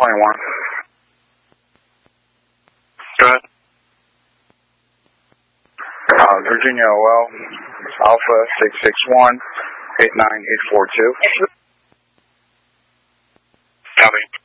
21. Go ahead. Virginia OL, Alpha 661-89842. Copy.